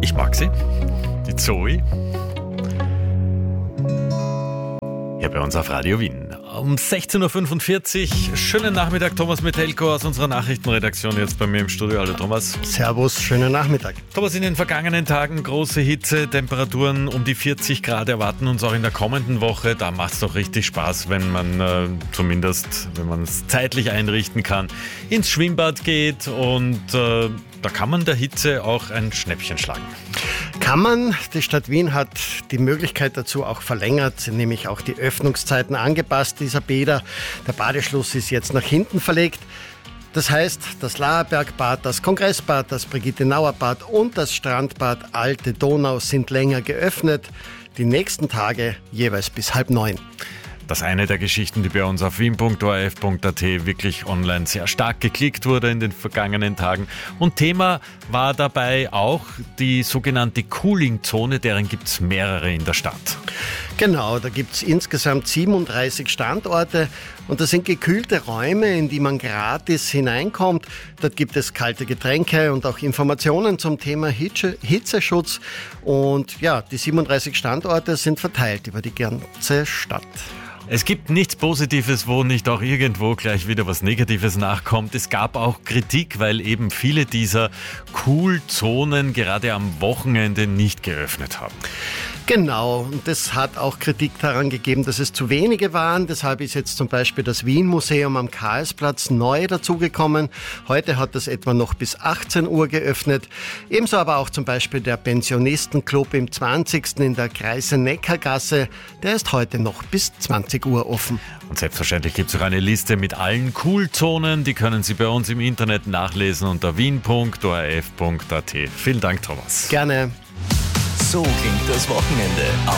Ich mag sie, die Zoe. Hier bei uns auf Radio Wien. Um 16.45 Uhr. Schönen Nachmittag, Thomas Metelko aus unserer Nachrichtenredaktion jetzt bei mir im Studio. Hallo Thomas. Servus, schönen Nachmittag. Thomas, in den vergangenen Tagen große Hitze, Temperaturen um die 40 Grad erwarten uns auch in der kommenden Woche. Da macht es doch richtig Spaß, wenn man zumindest, wenn man es zeitlich einrichten kann, ins Schwimmbad geht und da kann man der Hitze auch ein Schnäppchen schlagen. Kann man. Die Stadt Wien hat die Möglichkeit dazu auch verlängert, nämlich auch die Öffnungszeiten angepasst dieser Bäder. Der Badeschluss ist jetzt nach hinten verlegt. Das heißt, das Laherbergbad, das Kongressbad, das Brigitte-Nauer-Bad und das Strandbad Alte Donau sind länger geöffnet. Die nächsten Tage jeweils bis 8:30. Das ist eine der Geschichten, die bei uns auf wien.orf.at wirklich online sehr stark geklickt wurde in den vergangenen Tagen. Und Thema war dabei auch die sogenannte Cooling-Zone, deren gibt es mehrere in der Stadt. Genau, da gibt es insgesamt 37 Standorte und das sind gekühlte Räume, in die man gratis hineinkommt. Dort gibt es kalte Getränke und auch Informationen zum Thema Hitzeschutz. Und ja, die 37 Standorte sind verteilt über die ganze Stadt. Es gibt nichts Positives, wo nicht auch irgendwo gleich wieder was Negatives nachkommt. Es gab auch Kritik, weil eben viele dieser Cool-Zonen gerade am Wochenende nicht geöffnet haben. Genau, und es hat auch Kritik daran gegeben, dass es zu wenige waren. Deshalb ist jetzt zum Beispiel das Wien-Museum am Karlsplatz neu dazugekommen. Heute hat es etwa noch bis 18 Uhr geöffnet. Ebenso aber auch zum Beispiel der Pensionistenclub im 20. in der Greißenecker-Gasse. Der ist heute noch bis 20 Uhr offen. Und selbstverständlich gibt es auch eine Liste mit allen Cool-Zonen. Die können Sie bei uns im Internet nachlesen unter wien.orf.at. Vielen Dank, Thomas. Gerne. So klingt das Wochenende.